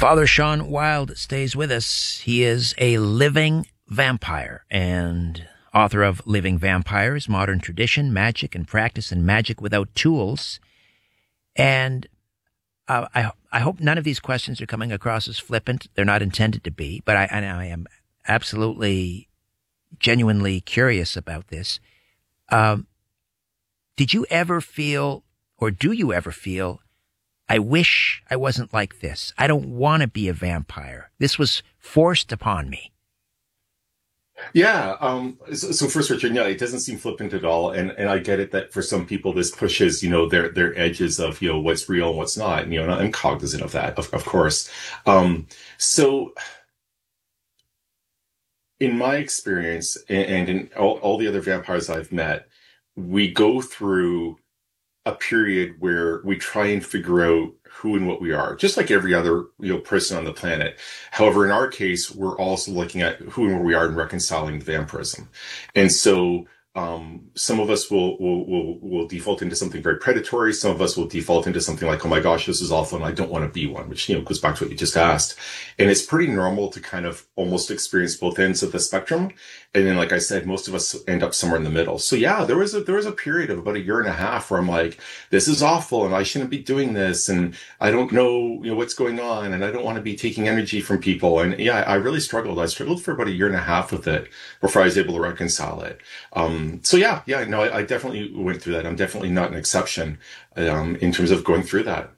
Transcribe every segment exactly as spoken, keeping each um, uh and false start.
Father Sean Wild stays with us. He is a living vampire and author of Living Vampires, Modern Tradition, Magic and Practice, and Magic Without Tools. And uh, I, I hope none of these questions are coming across as flippant. They're not intended to be, but I, and I am absolutely, genuinely curious about this. Um, did you ever feel, or do you ever feel, I wish I wasn't like this. I don't want to be a vampire. This was forced upon me. Yeah. Um, so, so first, Richard, yeah, it doesn't seem flippant at all. And, and I get it that for some people, this pushes, you know, their, their edges of, you know, what's real and what's not. And, you know, and I'm cognizant of that, of, of course. Um, so in my experience and, and in all, all the other vampires I've met, we go through a period where we try and figure out who and what we are, just like every other, you know, person on the planet. However, in our case, we're also looking at who and where we are and reconciling the vampirism. And so, um, some of us will, will, will, will default into something very predatory. Some of us will default into something like, oh my gosh, this is awful and I don't want to be one, which, you know, goes back to what you just asked. And it's pretty normal to kind of almost experience both ends of the spectrum. And then, like I said, most of us end up somewhere in the middle. So yeah, there was a, there was a period of about a year and a half where I'm like, this is awful and I shouldn't be doing this. And I don't know, you know, what's going on and I don't want to be taking energy from people. And yeah, I really struggled. I struggled for about a year and a half with it before I was able to reconcile it. Um, so yeah, yeah, no, I, I definitely went through that. I'm definitely not an exception, um, in terms of going through that.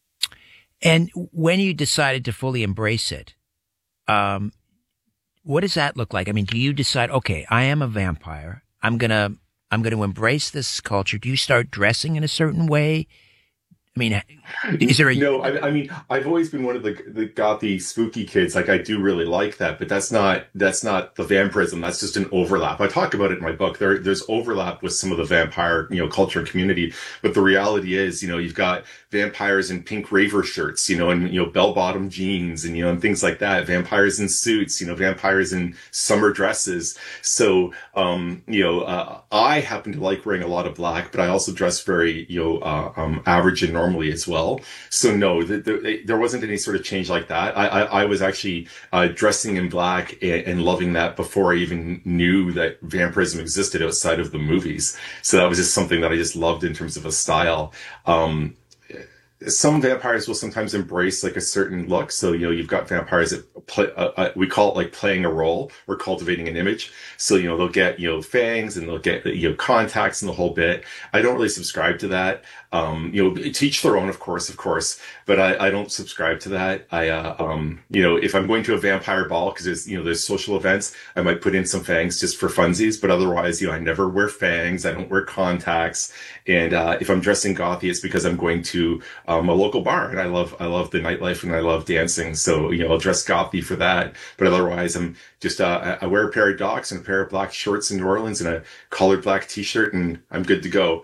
And when you decided to fully embrace it, um, what does that look like? I mean, do you decide, okay, I am a vampire. I'm going to, I'm going to embrace this culture. Do you start dressing in a certain way? I mean, is there a... No, I, I mean, I've always been one of the, the gothy, spooky kids. Like, I do really like that, but that's not, that's not the vampirism. That's just an overlap. I talk about it in my book. There, there's overlap with some of the vampire, you know, culture and community. But the reality is, you know, you've got vampires in pink raver shirts, you know, and, you know, bell-bottom jeans and, you know, and things like that. Vampires in suits, you know, vampires in summer dresses. So, um, you know, uh, I happen to like wearing a lot of black, but I also dress very, you know, uh, um, average and normally as well. So no, the, the, there wasn't any sort of change like that. I, I, I was actually uh, dressing in black and, and loving that before I even knew that vampirism existed outside of the movies. So that was just something that I just loved in terms of a style. Um, Some vampires will sometimes embrace like a certain look. So, you know, you've got vampires that play, uh, uh, we call it like playing a role or cultivating an image. So, you know, they'll get, you know, fangs and they'll get, you know, contacts and the whole bit. I don't really subscribe to that. Um, you know, to each their own, of course, of course, but I, I don't subscribe to that. I, uh, um, you know, if I'm going to a vampire ball, cause there's, you know, there's social events, I might put in some fangs just for funsies, but otherwise, you know, I never wear fangs. I don't wear contacts. And, uh, if I'm dressing gothy, it's because I'm going to, um, a local bar and I love, I love the nightlife and I love dancing. So, you know, I'll dress gothy for that. But otherwise I'm just, uh, I wear a pair of Docs and a pair of black shorts in New Orleans and a collared black t-shirt and I'm good to go.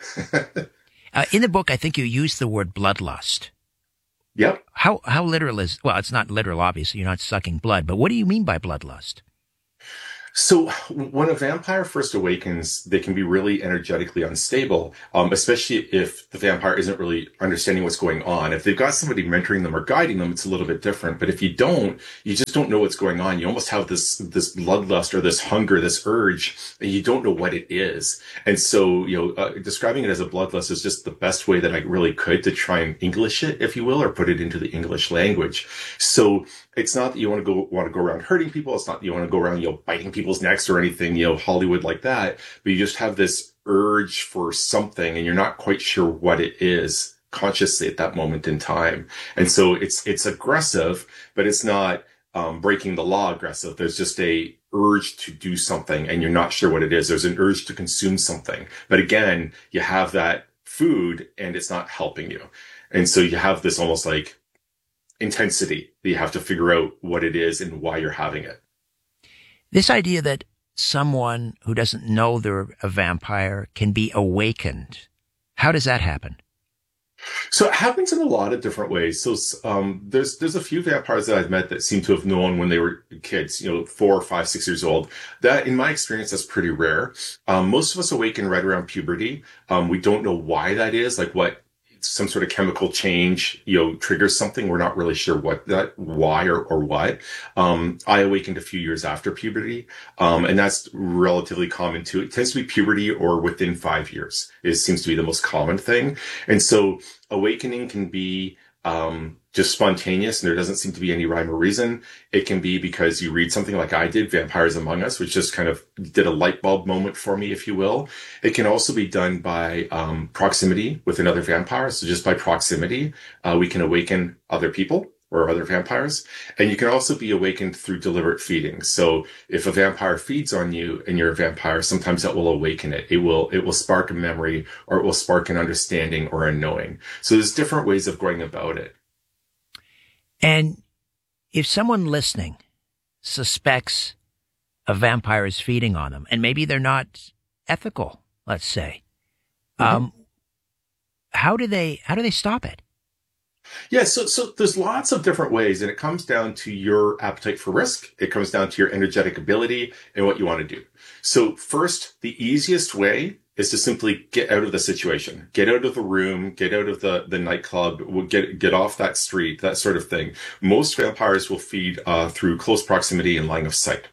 uh, in the book, I think you use the word bloodlust. Yep. How, how literal is, well, it's not literal, obviously. You're not sucking blood, but what do you mean by bloodlust? So when a vampire first awakens, they can be really energetically unstable, um, especially if the vampire isn't really understanding what's going on. If they've got somebody mentoring them or guiding them, it's a little bit different. But if you don't, you just don't know what's going on. You almost have this, this bloodlust or this hunger, this urge, and you don't know what it is. And so, you know, uh, describing it as a bloodlust is just the best way that I really could to try and English it, if you will, or put it into the English language. So it's not that you want to go, want to go around hurting people. It's not that you want to go around, you know, biting people's necks or anything, you know, Hollywood like that. But you just have this urge for something and you're not quite sure what it is consciously at that moment in time. And so it's, it's aggressive, but it's not, um, breaking the law aggressive. There's just a urge to do something and you're not sure what it is. There's an urge to consume something. But again, you have that food and it's not helping you. And so you have this almost like intensity that you have to figure out what it is and why you're having it. This idea that someone who doesn't know they're a vampire can be awakened, how does that happen? So it happens in a lot of different ways. So um, there's there's a few vampires that I've met that seem to have known when they were kids, you know, four, five, six years old. That, in my experience, that's pretty rare. Um, most of us awaken right around puberty. Um, we don't know why that is, like what some sort of chemical change, you know, triggers something. We're not really sure what that, why or, or what. Um, I awakened a few years after puberty. Um, and that's relatively common too. It tends to be puberty or within five years. It seems to be the most common thing. And so awakening can be, um, just spontaneous, and there doesn't seem to be any rhyme or reason. It can be because you read something like I did, Vampires Among Us, which just kind of did a light bulb moment for me, if you will. It can also be done by um, proximity with another vampire. So just by proximity, uh, we can awaken other people or other vampires. And you can also be awakened through deliberate feeding. So if a vampire feeds on you and you're a vampire, sometimes that will awaken it. It will, it will spark a memory, or it will spark an understanding or a knowing. So there's different ways of going about it. And if someone listening suspects a vampire is feeding on them, and maybe they're not ethical, let's say, mm-hmm. um, how do they how do they stop it? Yeah, so so there's lots of different ways, and it comes down to your appetite for risk. It comes down to your energetic ability and what you want to do. So first, the easiest way is to simply get out of the situation, get out of the room, get out of the, the nightclub, get, get off that street, that sort of thing. Most vampires will feed, uh, through close proximity and line of sight.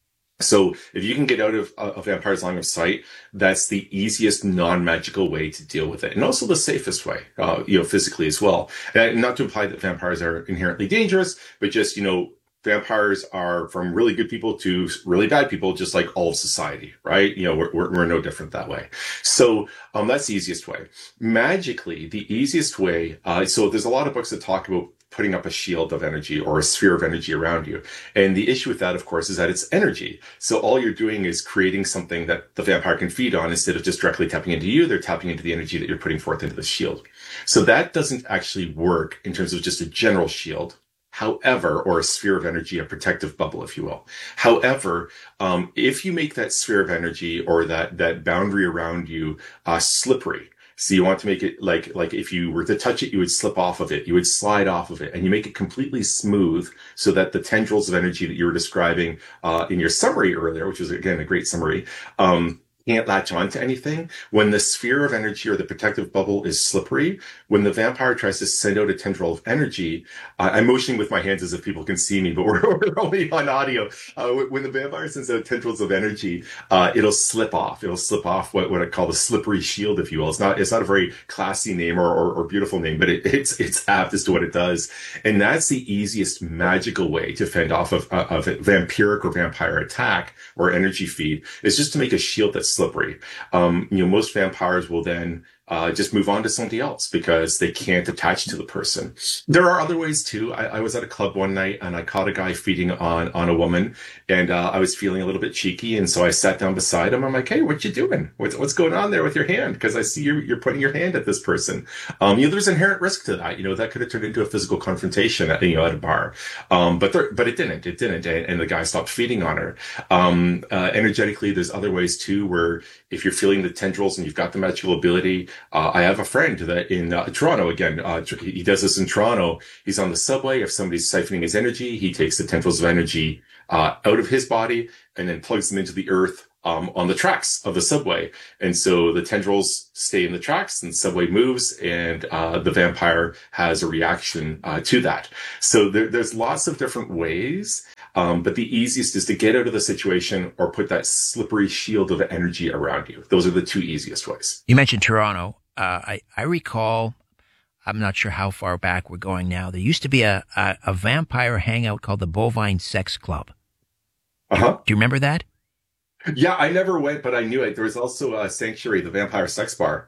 So if you can get out of uh, a vampire's line of sight, that's the easiest non-magical way to deal with it. And also the safest way, uh, you know, physically as well. And not to imply that vampires are inherently dangerous, but just, you know, vampires are from really good people to really bad people, just like all of society, right? You know, we're, we're, we're no different that way. So, um, that's the easiest way. Magically, the easiest way, uh, so there's a lot of books that talk about putting up a shield of energy or a sphere of energy around you. And the issue with that, of course, is that it's energy. So all you're doing is creating something that the vampire can feed on. Instead of just directly tapping into you, they're tapping into the energy that you're putting forth into the shield. So that doesn't actually work in terms of just a general shield. However, or a sphere of energy, a protective bubble, if you will. However, um, if you make that sphere of energy or that, that boundary around you, uh, slippery. So you want to make it like, like if you were to touch it, you would slip off of it, you would slide off of it, and you make it completely smooth so that the tendrils of energy that you were describing, uh, in your summary earlier, which was again, a great summary, um, can't latch on to anything. When the sphere of energy or the protective bubble is slippery, when the vampire tries to send out a tendril of energy, uh, I'm motioning with my hands as if people can see me, but we're, we're only on audio. Uh, when the vampire sends out tendrils of energy, uh, it'll slip off. It'll slip off what, what I call the slippery shield, if you will. It's not, it's not a very classy name or, or, or beautiful name, but it, it's, it's apt as to what it does. And that's the easiest magical way to fend off of, uh, of a vampiric or vampire attack or energy feed, is just to make a shield that's slippery. Um, you know, most vampires will then uh, just move on to somebody else because they can't attach to the person. There are other ways too. I, I was at a club one night and I caught a guy feeding on, on a woman, and uh, I was feeling a little bit cheeky. And so I sat down beside him. I'm like, hey, what you doing? What's, what's going on there with your hand? Because I see you're, you're putting your hand at this person. Um, you know, there's inherent risk to that. You know, that could have turned into a physical confrontation at, you know, at a bar. Um, but there, but it didn't, it didn't. And, and the guy stopped feeding on her. Um, uh, energetically, there's other ways too, where if you're feeling the tendrils and you've got the magical ability, uh, I have a friend that in uh, Toronto, again, uh, he does this in Toronto. He's on the subway. If somebody's siphoning his energy, he takes the tendrils of energy uh, out of his body and then plugs them into the earth um, on the tracks of the subway. And so the tendrils stay in the tracks and the subway moves, and uh, the vampire has a reaction uh, to that. So there, there's lots of different ways. Um, but the easiest is to get out of the situation or put that slippery shield of energy around you. Those are the two easiest ways. You mentioned Toronto. Uh, I, I recall, I'm not sure how far back we're going now. There used to be a, a, a vampire hangout called the Bovine Sex Club. Uh-huh. Do you remember that? Yeah, I never went, but I knew it. There was also a Sanctuary, the Vampire Sex Bar.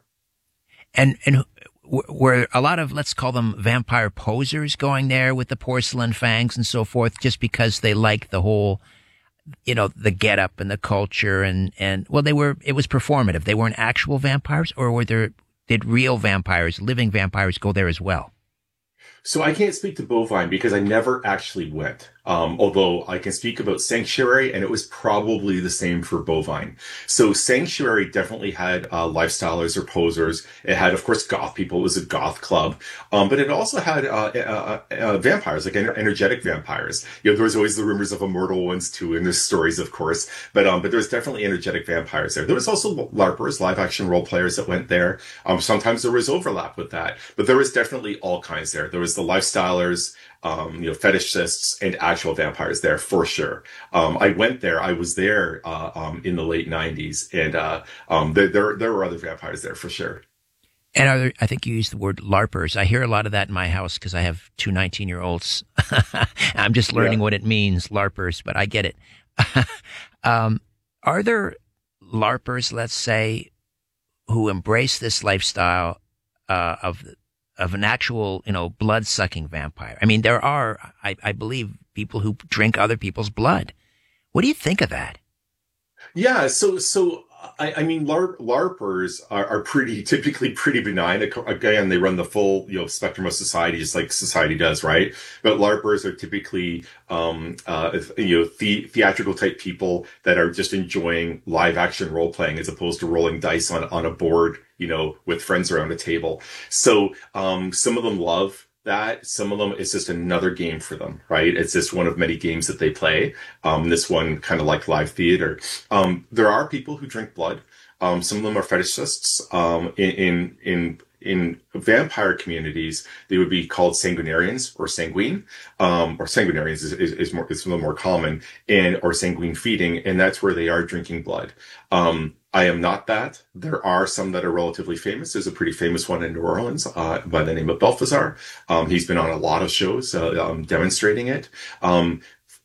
And, and were a lot of, let's call them vampire posers going there with the porcelain fangs and so forth, just because they like the whole, you know, the getup and the culture and, and, well, they were, it was performative. They weren't actual vampires, or were there, did real vampires, living vampires go there as well? So I can't speak to Bovine because I never actually went. Um, although I can speak about Sanctuary, and it was probably the same for Bovine. So Sanctuary definitely had uh, lifestylers or posers. It had, of course, goth people. It was a goth club. Um, but it also had uh, uh, uh, vampires, like ener- energetic vampires. You know, there was always the rumors of immortal ones too, and there's stories, of course. But um, but there was definitely energetic vampires there. There was also LARPers, live action role players that went there. Um, sometimes there was overlap with that, but there was definitely all kinds there. There was the lifestylers, um, you know, fetishists, and actual vampires there for sure. Um, I went there. I was there uh, um, in the late nineties, and uh, um, there, there there were other vampires there for sure. And are there, I think you used the word LARPers. I hear a lot of that in my house because I have two nineteen-year-olds. I'm just learning Yeah. what it means, LARPers, but I get it. um, are there LARPers, let's say, who embrace this lifestyle uh, of of an actual, you know, blood-sucking vampire? I mean, there are, I, I believe, people who drink other people's blood. What do you think of that? Yeah, so so I, I mean, LARP, LARPers are, are pretty typically pretty benign. Again, they run the full you know spectrum of society, just like society does, right? But LARPers are typically um, uh, you know the, theatrical type people that are just enjoying live action role playing as opposed to rolling dice on on a board, you know, with friends around a table. So um, some of them love that. Some of them, it's just another game for them, right? It's just one of many games that they play. Um, this one kind of like live theater. Um, there are people who drink blood. Um, some of them are fetishists. Um, in, in, in, in vampire communities, they would be called sanguinarians or sanguine. Um, or sanguinarians is, is, is more, is a little more common, and, or sanguine feeding. And that's where they are drinking blood. Um, I am not that. There are some that are relatively famous. There's a pretty famous one in New Orleans uh, by the name of Balthazar. Um, he's been on a lot of shows uh, um, demonstrating it. Um,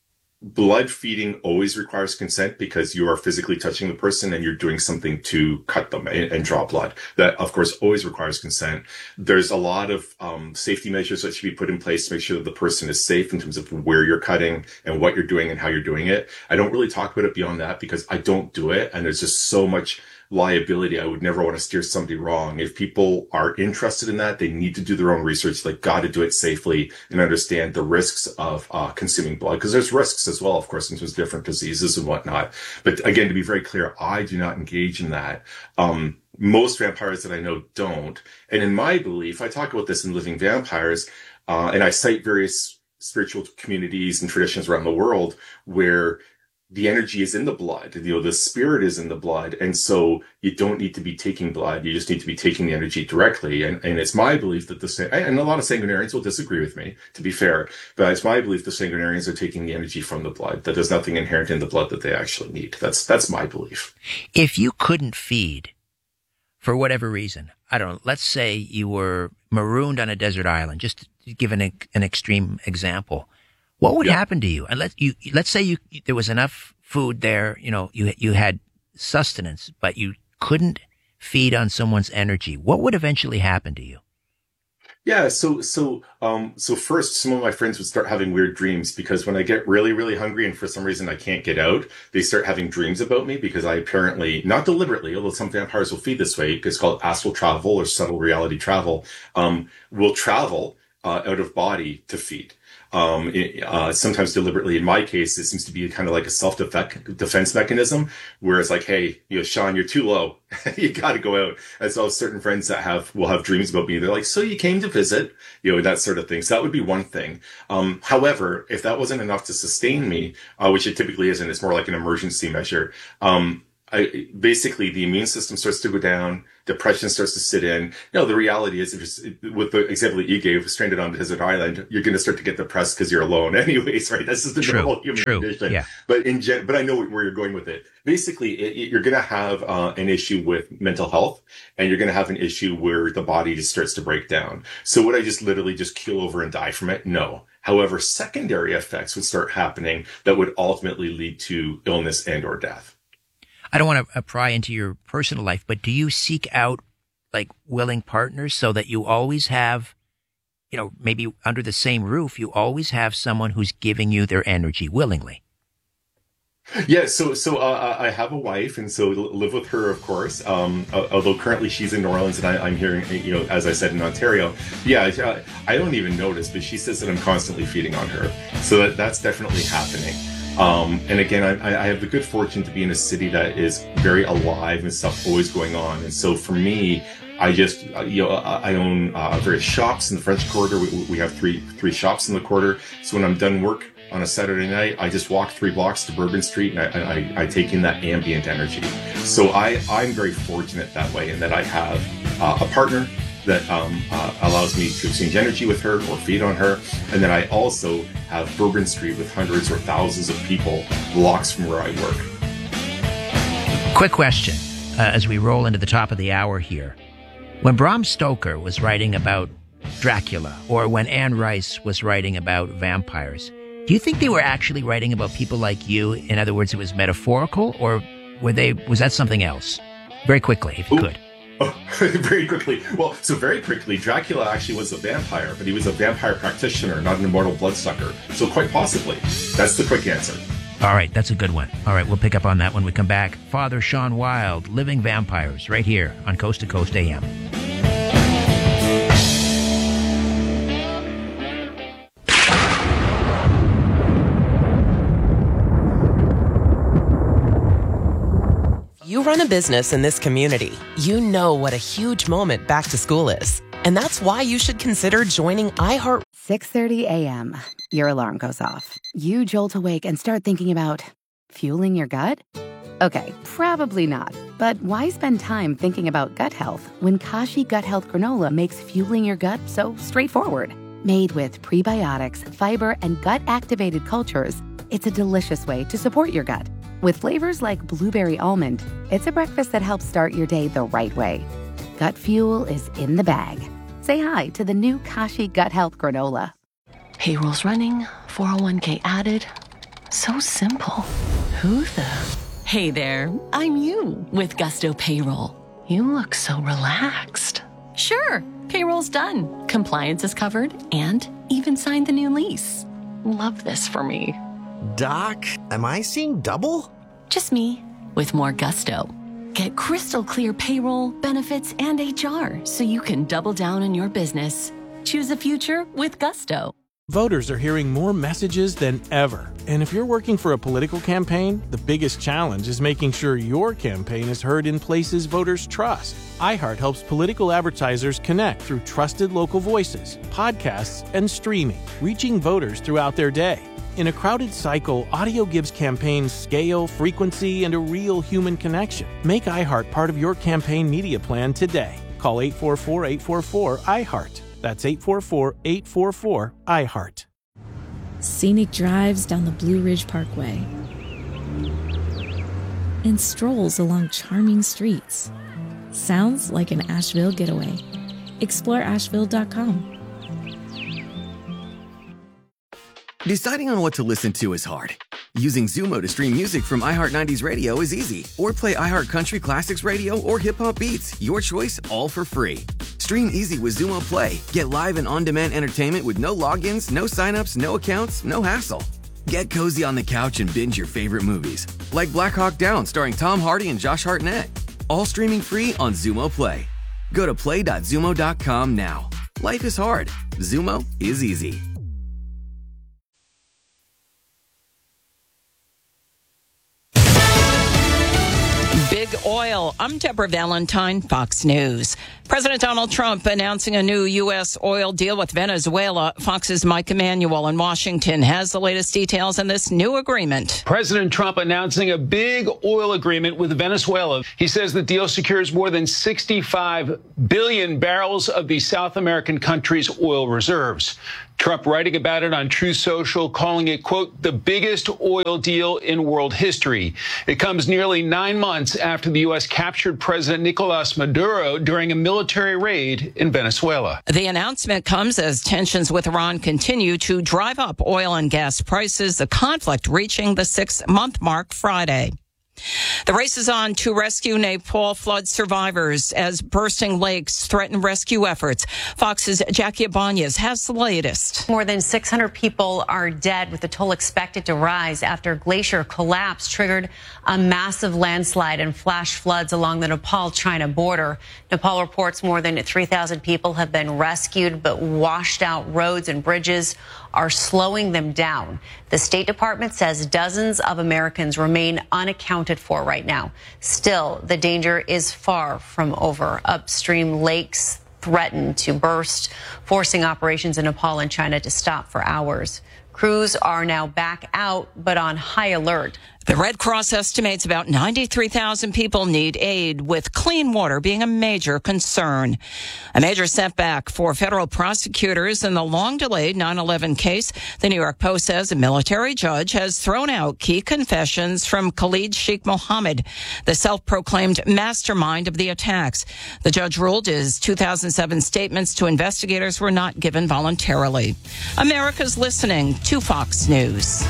blood feeding always requires consent because you are physically touching the person and you're doing something to cut them and, and draw blood. That, of course, always requires consent. There's a lot of um, safety measures that should be put in place to make sure that the person is safe in terms of where you're cutting and what you're doing and how you're doing it. I don't really talk about it beyond that because I don't do it, and there's just so much liability. I would never want to steer somebody wrong. If people are interested in that, they need to do their own research. They got to do it safely and understand the risks of uh, consuming blood, because there's risks as well, of course, in terms of different diseases and whatnot. But again, to be very clear, I do not engage in that. Um, most vampires that I know don't. And in my belief, I talk about this in Living Vampires, uh, and I cite various spiritual communities and traditions around the world where the energy is in the blood, you know, the spirit is in the blood. And so you don't need to be taking blood. You just need to be taking the energy directly. And, and it's my belief that the, and a lot of sanguinarians will disagree with me, to be fair, but it's my belief the sanguinarians are taking the energy from the blood, that there's nothing inherent in the blood that they actually need. That's, that's my belief. If you couldn't feed for whatever reason, I don't know, let's say you were marooned on a desert island, just to give an, an extreme example. What would Yeah. happen to you? And let you let's say you there was enough food there, you know, you you had sustenance, but you couldn't feed on someone's energy. What would eventually happen to you? Yeah, so so um so first, some of my friends would start having weird dreams because when I get really really hungry and for some reason I can't get out, they start having dreams about me because I apparently, not deliberately, although some vampires will feed this way, it's called astral travel or subtle reality travel, um, will travel uh, out of body to feed. Um, it, uh, sometimes deliberately. In my case, it seems to be kind of like a self-defense mechanism where it's like, hey, you know, Sean, you're too low. You got to go out. And so certain friends that have, will have dreams about me. They're like, so you came to visit, you know, that sort of thing. So that would be one thing. Um, however, if that wasn't enough to sustain me, uh, which it typically isn't, it's more like an emergency measure. Um, I, basically the immune system starts to go down, depression starts to sit in. You know, the reality is, if it's, with the example that you gave, stranded on a desert island, you're going to start to get depressed because you're alone anyways, right? That's just the True, normal human true, condition. yeah. But in gen, but I know where you're going with it. Basically, it, it, you're going to have uh, an issue with mental health, and you're going to have an issue where the body just starts to break down. So would I just literally just keel over and die from it? No. However, secondary effects would start happening that would ultimately lead to illness and or death. I don't want to pry into your personal life, but do you seek out like willing partners so that you always have, you know, maybe under the same roof, you always have someone who's giving you their energy willingly? Yeah, so so uh, I have a wife, and so live with her, of course. Um, although currently she's in New Orleans, and I, I'm here, you know, as I said, in Ontario. Yeah, I, I don't even notice, but she says that I'm constantly feeding on her, so that that's definitely happening. Um, and again, I, I have the good fortune to be in a city that is very alive and stuff always going on, and so for me, I just, you know, I own uh, various shops in the French Quarter. We, we have three three shops in the quarter. So when I'm done work on a Saturday night, I just walk three blocks to Bourbon Street, and I, I, I take in that ambient energy. So I, I'm very fortunate that way, in that I have uh, a partner that um, uh, allows me to exchange energy with her or feed on her. And then I also have Bourbon Street with hundreds or thousands of people blocks from where I work. Quick question uh, as we roll into the top of the hour here. When Bram Stoker was writing about Dracula, or when Anne Rice was writing about vampires, do you think they were actually writing about people like you? In other words, it was metaphorical, or were they? Was that something else? Very quickly, if you Ooh. could. Oh, very quickly. Well, so very quickly, Dracula actually was a vampire, but he was a vampire practitioner, not an immortal bloodsucker. So quite possibly, that's the quick answer. All right, that's a good one. All right, we'll pick up on that when we come back. Father Sean Wild, Living Vampires, right here on Coast to Coast A M. You run a business in this community. You know what a huge moment back to school is. And that's why you should consider joining iHeart. six thirty a.m. Your alarm goes off. You jolt awake and start thinking about fueling your gut? Okay, probably not. But why spend time thinking about gut health when Kashi Gut Health Granola makes fueling your gut so straightforward? Made with prebiotics, fiber, and gut-activated cultures, it's a delicious way to support your gut. With flavors like blueberry almond, it's a breakfast that helps start your day the right way. Gut fuel is in the bag. Say hi to the new Kashi Gut Health Granola. Payroll's running, four oh one k added. So simple. Who the? Hey there, I'm you with Gusto Payroll. You look so relaxed. Sure, payroll's done. Compliance is covered and even signed the new lease. Love this for me. Doc, am I seeing double? Just me with more gusto. Get crystal clear payroll, benefits, and H R so you can double down on your business. Choose a future with Gusto. Voters are hearing more messages than ever. And if you're working for a political campaign, the biggest challenge is making sure your campaign is heard in places voters trust. iHeart helps political advertisers connect through trusted local voices, podcasts, and streaming, reaching voters throughout their day. In a crowded cycle, audio gives campaigns scale, frequency, and a real human connection. Make iHeart part of your campaign media plan today. Call eight four four, eight four four, iHeart. That's eight four four, eight four four, iHeart. Scenic drives down the Blue Ridge Parkway and strolls along charming streets. Sounds like an Asheville getaway. Explore Asheville dot com. Deciding on what to listen to is hard. Using Zumo to stream music from iHeart nineties Radio is easy. Or play iHeart Country Classics Radio or Hip Hop Beats. Your choice, all for free. Stream easy with Zumo Play. Get live and on-demand entertainment with no logins, no signups, no accounts, no hassle. Get cozy on the couch and binge your favorite movies. Like Black Hawk Down starring Tom Hardy and Josh Hartnett. All streaming free on Zumo Play. Go to play dot zumo dot com now. Life is hard. Zumo is easy. Big oil. I'm Deborah Valentine, Fox News. President Donald Trump announcing a new U S oil deal with Venezuela. Fox's Mike Emanuel in Washington has the latest details on this new agreement. President Trump announcing a big oil agreement with Venezuela. He says the deal secures more than sixty-five billion barrels of the South American country's oil reserves. Trump writing about it on Truth Social, calling it, quote, the biggest oil deal in world history. It comes nearly nine months after the U S captured President Nicolas Maduro during a military raid in Venezuela. The announcement comes as tensions with Iran continue to drive up oil and gas prices, the conflict reaching the six-month mark Friday. The race is on to rescue Nepal flood survivors as bursting lakes threaten rescue efforts. Fox's Jackie Ibanez has the latest. More than six hundred people are dead, with the toll expected to rise after glacier collapse triggered a massive landslide and flash floods along the Nepal-China border. Nepal reports more than three thousand people have been rescued, but washed out roads and bridges are slowing them down. The State Department says dozens of Americans remain unaccounted for right now. Still, the danger is far from over. Upstream lakes threaten to burst, forcing operations in Nepal and China to stop for hours. Crews are now back out, but on high alert. The Red Cross estimates about ninety-three thousand people need aid, with clean water being a major concern. A major setback for federal prosecutors in the long-delayed nine eleven case. The New York Post says a military judge has thrown out key confessions from Khalid Sheikh Mohammed, the self-proclaimed mastermind of the attacks. The judge ruled his two thousand seven statements to investigators were not given voluntarily. America's listening to Fox News.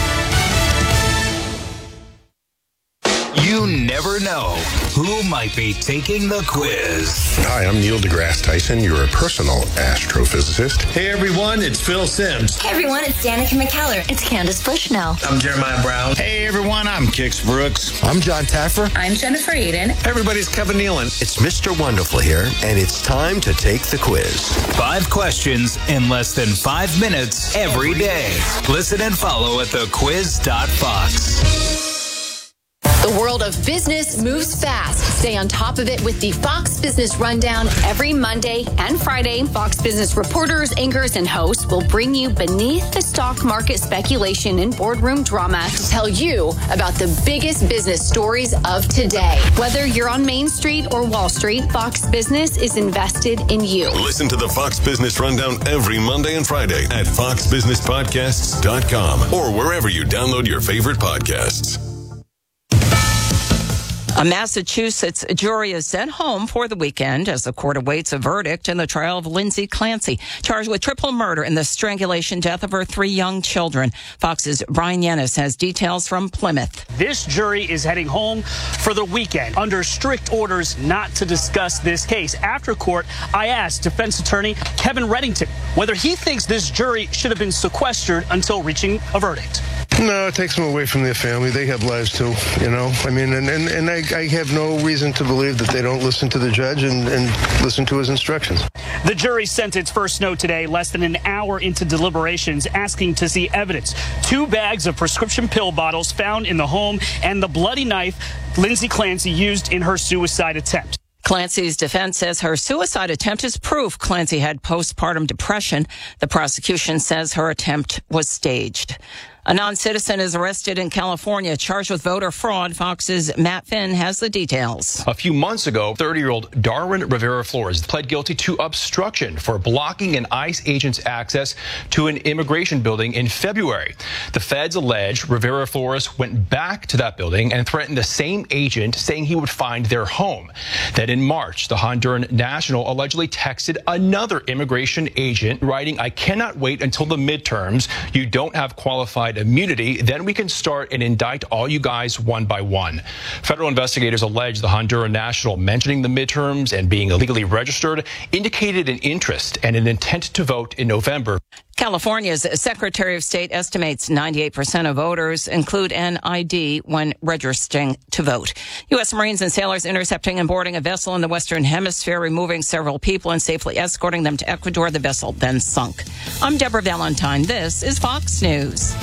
You never know who might be taking the quiz. Hi, I'm Neil deGrasse Tyson, your personal astrophysicist. Hey everyone, it's Phil Simms. Hey everyone, it's Danica McKellar. It's Candace Bushnell. I'm Jeremiah Brown. Hey everyone, I'm Kix Brooks. I'm John Taffer. I'm Jennifer Aiden. Everybody's Kevin Nealon. It's Mister Wonderful here, and it's time to take the quiz. Five questions in less than five minutes every day. Listen and follow at the quiz dot fox. The world of business moves fast. Stay on top of it with the Fox Business Rundown. Every Monday and Friday, Fox Business reporters, anchors, and hosts will bring you beneath the stock market speculation and boardroom drama to tell you about the biggest business stories of today. Whether you're on Main Street or Wall Street, Fox Business is invested in you. Listen to the Fox Business Rundown every Monday and Friday at fox business podcasts dot com or wherever you download your favorite podcasts. A Massachusetts jury is sent home for the weekend as the court awaits a verdict in the trial of Lindsay Clancy, charged with triple murder in the strangulation death of her three young children. Fox's Brian Yennis has details from Plymouth. This jury is heading home for the weekend under strict orders not to discuss this case. After court, I asked defense attorney Kevin Reddington whether he thinks this jury should have been sequestered until reaching a verdict. No, it takes them away from their family. They have lives too, you know. I mean, and, and, and I, I have no reason to believe that they don't listen to the judge and, and listen to his instructions. The jury sent its first note today, less than an hour into deliberations, asking to see evidence. Two bags of prescription pill bottles found in the home and the bloody knife Lindsay Clancy used in her suicide attempt. Clancy's defense says her suicide attempt is proof Clancy had postpartum depression. The prosecution says her attempt was staged. A non-citizen is arrested in California, charged with voter fraud. Fox's Matt Finn has the details. A few months ago, thirty-year-old Darwin Rivera-Flores pled guilty to obstruction for blocking an ICE agent's access to an immigration building in February. The feds allege Rivera-Flores went back to that building and threatened the same agent, saying he would find their home. Then in March, the Honduran national allegedly texted another immigration agent, writing, "I cannot wait until the midterms. You don't have qualified immunity, then we can start and indict all you guys one by one." Federal investigators allege the Honduran national, mentioning the midterms and being illegally registered, indicated an interest and an intent to vote in November. California's Secretary of State estimates ninety-eight percent of voters include an I D when registering to vote. U S Marines and sailors intercepting and boarding a vessel in the Western Hemisphere, removing several people and safely escorting them to Ecuador. The vessel then sunk. I'm Deborah Valentine. This is Fox News.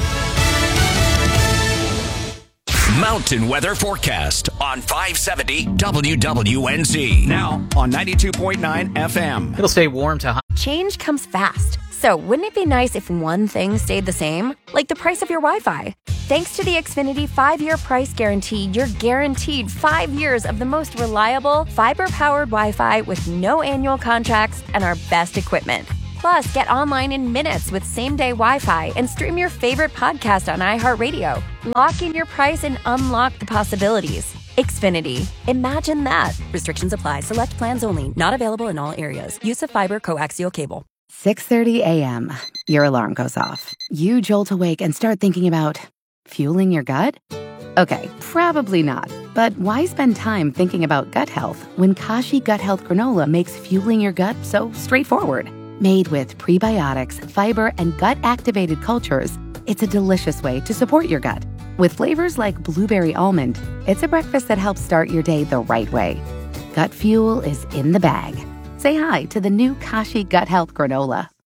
Mountain weather forecast on five seventy W W N Z. Now on ninety-two point nine F M. It'll stay warm to hot. Change comes fast. So wouldn't it be nice if one thing stayed the same? Like the price of your Wi-Fi. Thanks to the Xfinity five-year price guarantee, you're guaranteed five years of the most reliable, fiber-powered Wi-Fi with no annual contracts and our best equipment. Plus, get online in minutes with same-day Wi-Fi and stream your favorite podcast on iHeartRadio. Lock in your price and unlock the possibilities. Xfinity. Imagine that. Restrictions apply. Select plans only. Not available in all areas. Use of fiber coaxial cable. six thirty a.m. Your alarm goes off. You jolt awake and start thinking about fueling your gut? Okay, probably not. But why spend time thinking about gut health when Kashi Gut Health Granola makes fueling your gut so straightforward? Made with prebiotics, fiber, and gut-activated cultures, it's a delicious way to support your gut. With flavors like blueberry almond, it's a breakfast that helps start your day the right way. Gut fuel is in the bag. Say hi to the new Kashi Gut Health Granola.